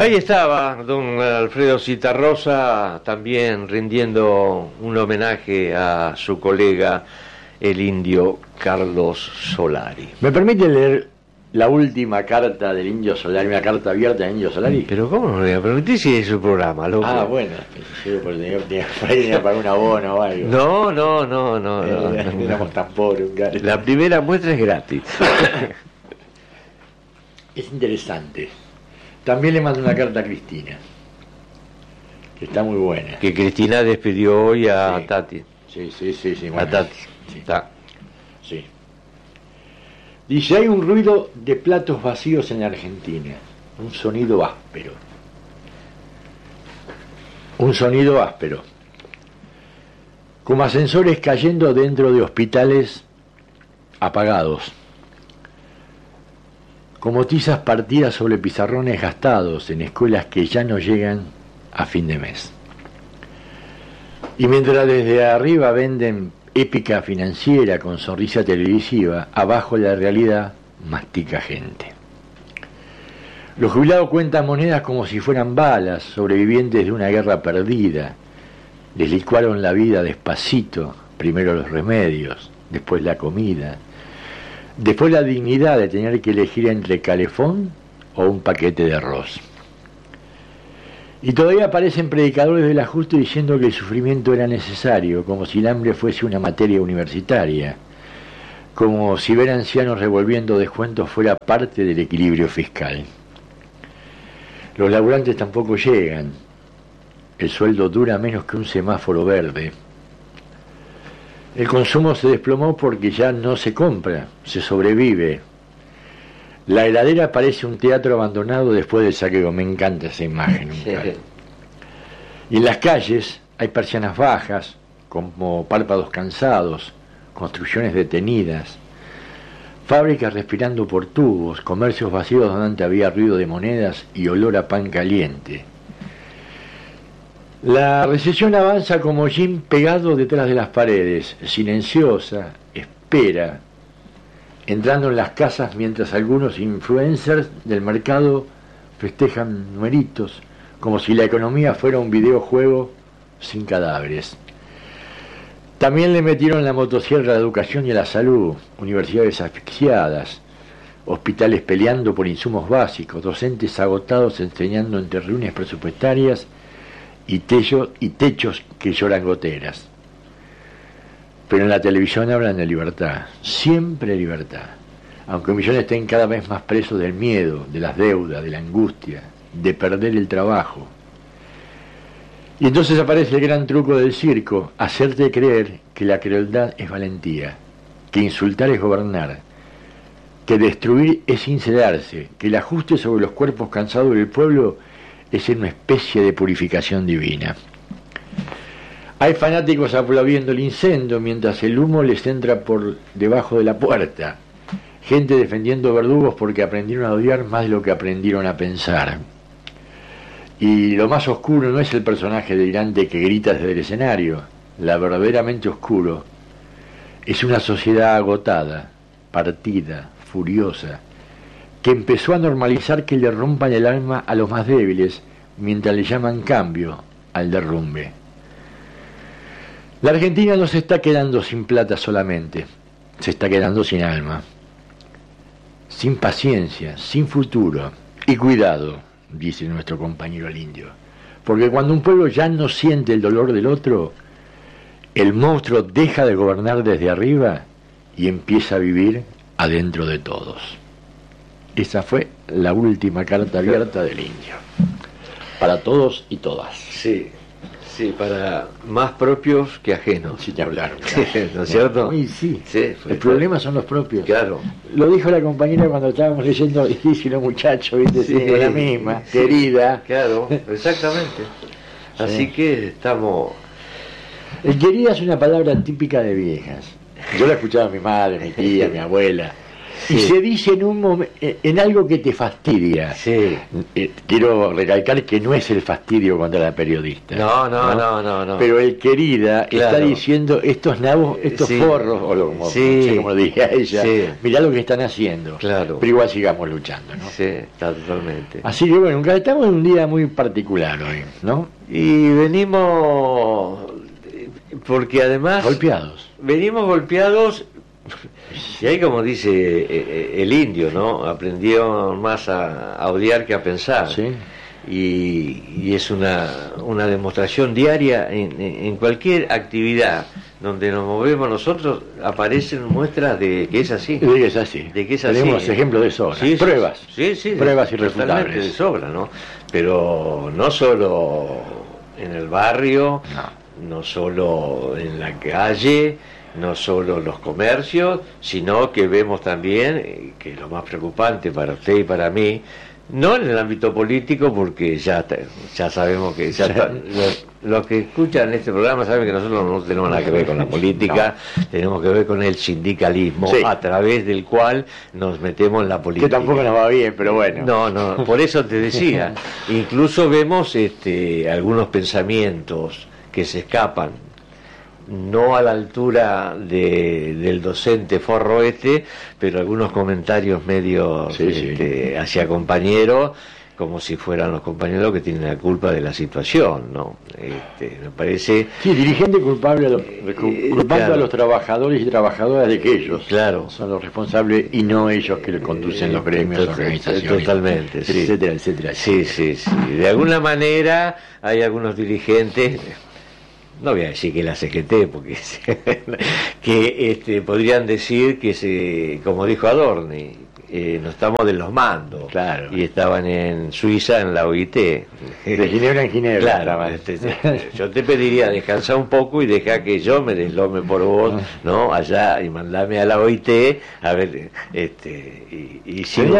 Ahí estaba don Alfredo Zitarrosa también rindiendo un homenaje a su colega el indio Carlos Solari. ¿Me permite leer la última carta del indio Solari, una carta abierta del indio Solari? Pero ¿cómo no le voy a permitir si es su programa, loco? Ah, bueno, yo tenía para un abono o algo. No. Éramos tan pobres, un cara. La primera muestra es gratis. Es interesante. También le mando una carta a Cristina, que está muy buena. Que Cristina despidió hoy a Tati. Sí. A Tati. Sí. Sí. Dice, hay un ruido de platos vacíos en Argentina. Un sonido áspero. Como ascensores cayendo dentro de hospitales apagados. Como tizas partidas sobre pizarrones gastados en escuelas que ya no llegan a fin de mes. Y mientras desde arriba venden épica financiera con sonrisa televisiva, abajo la realidad mastica gente. Los jubilados cuentan monedas como si fueran balas, sobrevivientes de una guerra perdida. Les licuaron la vida despacito, primero los remedios, después la comida. Después la dignidad de tener que elegir entre calefón o un paquete de arroz. Y todavía aparecen predicadores del ajuste diciendo que el sufrimiento era necesario, como si el hambre fuese una materia universitaria, como si ver ancianos revolviendo descuentos fuera parte del equilibrio fiscal. Los laburantes tampoco llegan. El sueldo dura menos que un semáforo verde. El consumo se desplomó porque ya no se compra, se sobrevive. La heladera parece un teatro abandonado después del saqueo. Me encanta esa imagen. Y en las calles hay persianas bajas, como párpados cansados, construcciones detenidas, fábricas respirando por tubos, comercios vacíos donde antes había ruido de monedas y olor a pan caliente. La recesión avanza como Jim pegado detrás de las paredes, silenciosa, espera, entrando en las casas mientras algunos influencers del mercado festejan numeritos, como si la economía fuera un videojuego sin cadáveres. También le metieron la motosierra a la educación y a la salud, universidades asfixiadas, hospitales peleando por insumos básicos, docentes agotados enseñando entre reuniones presupuestarias y techos que lloran goteras. Pero en la televisión hablan de libertad, siempre libertad, aunque millones estén cada vez más presos del miedo, de las deudas, de la angustia, de perder el trabajo. Y entonces aparece el gran truco del circo, hacerte creer que la crueldad es valentía, que insultar es gobernar, que destruir es sincerarse, que el ajuste sobre los cuerpos cansados del pueblo es una especie de purificación divina. Hay fanáticos aplaudiendo el incendio mientras el humo les entra por debajo de la puerta. Gente defendiendo verdugos porque aprendieron a odiar más de lo que aprendieron a pensar. Y lo más oscuro no es el personaje delirante que grita desde el escenario. La verdaderamente oscuro es una sociedad agotada, partida, furiosa, que empezó a normalizar que le rompan el alma a los más débiles mientras le llaman cambio al derrumbe. La Argentina no se está quedando sin plata solamente, se está quedando sin alma, sin paciencia, sin futuro. Y cuidado, dice nuestro compañero el indio, porque cuando un pueblo ya no siente el dolor del otro, el monstruo deja de gobernar desde arriba y empieza a vivir adentro de todos. Esa fue la última carta abierta del indio, para todos y todas. Sí, para más propios que ajenos. Sí, te hablaron. ¿No es cierto? Sí. El problema son los propios. Claro. Lo dijo la compañera cuando estábamos leyendo Difícil muchacho, ¿viste? Sí, la misma, querida. Claro, exactamente. Sí. Así que estamos... El querida es una palabra típica de viejas. Yo la escuchaba a mi madre, mi tía, mi abuela. y se dice en algo que te fastidia. Sí. Quiero recalcar que no es el fastidio contra la periodista. No. Pero el querida Claro. está diciendo estos nabos, estos Sí. forros, o como, Sí. no sé cómo lo diría ella, Sí. mirá lo que están haciendo. Claro. Pero igual sigamos luchando, ¿no? Sí, está totalmente. Así que bueno, estamos en un día muy particular hoy, ¿no? Y venimos, porque además Golpeados. venimos golpeados, y ahí como dice el indio, ¿no? Aprendió más a odiar que a pensar. Sí. Y es una demostración diaria en cualquier actividad donde nos movemos nosotros, aparecen muestras de que es así. De que es así. De que es así. Tenemos ejemplos de sobra. Sí, sí, pruebas. Sí, Pruebas totalmente irrefutables. de sobra, ¿no? Pero no solo en el barrio, no solo en la calle, no solo los comercios, sino que vemos también, que es lo más preocupante para usted y para mí, no en el ámbito político, porque ya sabemos que los que escuchan este programa saben que nosotros no tenemos nada que ver con la política, tenemos que ver con el sindicalismo, Sí. a través del cual nos metemos en la política. Que tampoco nos va bien, pero bueno. No, por eso te decía, incluso vemos algunos pensamientos que se escapan, no a la altura del docente forro pero algunos comentarios medios Sí. hacia compañeros, como si fueran los compañeros que tienen la culpa de la situación, ¿no? Me parece... Sí, dirigente culpable culpando claro. a los trabajadores y trabajadoras de que ellos Claro. son los responsables y no ellos que le conducen los gremios, organizaciones, totalmente, sí. etcétera, etcétera. Sí. De alguna manera hay algunos dirigentes, no voy a decir que la CGT, porque que podrían decir que como dijo Adorni, no estamos de los mandos. Claro. Y estaban en Suiza en la OIT. De Ginebra en Ginebra. Claro, yo te pediría descansar un poco y deja que yo me deslome por vos, ¿no? Allá, y mandame a la OIT a ver, y si Tendría